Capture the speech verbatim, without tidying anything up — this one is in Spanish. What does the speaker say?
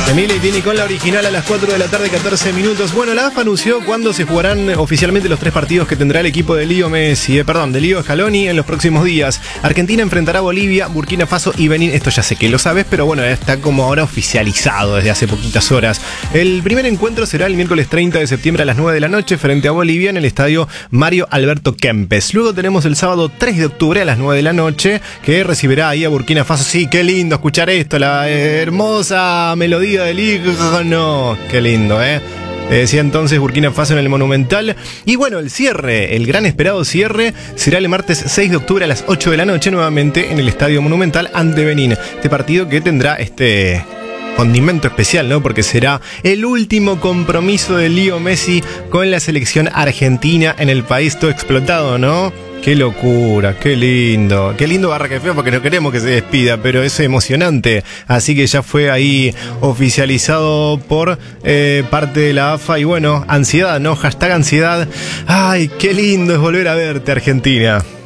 De Miley viene con la original a las cuatro de la tarde, catorce minutos. Bueno, la A F A anunció cuándo se jugarán oficialmente los tres partidos que tendrá el equipo de Leo Messi, eh, perdón, de Leo Scaloni en los próximos días. Argentina enfrentará a Bolivia, Burkina Faso y Benín. Esto ya sé que lo sabes, pero bueno, está como ahora oficializado desde hace poquitas horas. El primer encuentro será el miércoles treinta de septiembre a las nueve de la noche frente a Bolivia en el estadio Mario Alberto Kempes. Luego tenemos el sábado tres de octubre a las nueve de la noche que recibirá ahí a Burkina Faso. Sí, qué lindo escuchar esto, la hermosa melodía del himno. Qué lindo, ¿eh? Decía entonces Burkina Faso en el Monumental. Y bueno, el cierre, el gran esperado cierre, será el martes seis de octubre a las ocho de la noche, nuevamente en el Estadio Monumental ante Benín. Este partido que tendrá este condimento especial, ¿no? Porque será el último compromiso de Leo Messi con la selección argentina en el país todo explotado, ¿no? Qué locura, qué lindo, qué lindo Barra que Feo, porque no queremos que se despida, pero es emocionante. Así que ya fue ahí oficializado por eh, parte de la A F A. Y bueno, ansiedad, ¿no? Hashtag ansiedad. Ay, qué lindo es volver a verte, Argentina.